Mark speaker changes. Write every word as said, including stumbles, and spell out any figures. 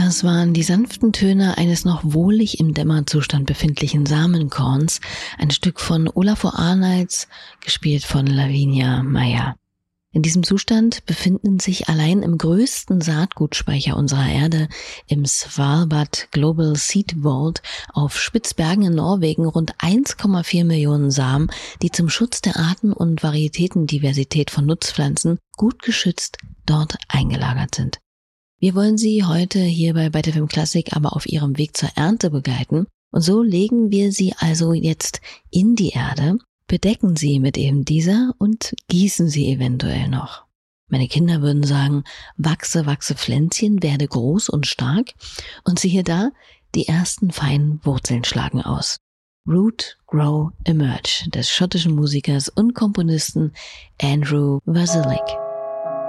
Speaker 1: Das waren die sanften Töne eines noch wohlig im Dämmerzustand befindlichen Samenkorns, ein Stück von Olafur Arnalds, gespielt von Lavinia Meier. In diesem Zustand befinden sich allein im größten Saatgutspeicher unserer Erde, im Svalbard Global Seed Vault auf Spitzbergen in Norwegen, rund eins Komma vier Millionen Samen, die zum Schutz der Arten- und Varietätendiversität von Nutzpflanzen gut geschützt dort eingelagert sind. Wir wollen Sie heute hier bei Byte F M Klassik aber auf Ihrem Weg zur Ernte begleiten, und so legen wir Sie also jetzt in die Erde, bedecken sie mit eben dieser und gießen sie eventuell noch. Meine Kinder würden sagen, wachse, wachse Pflänzchen, werde groß und stark, und siehe da, die ersten feinen Wurzeln schlagen aus. Root, Grow, Emerge des schottischen Musikers und Komponisten Andrew Vasilic.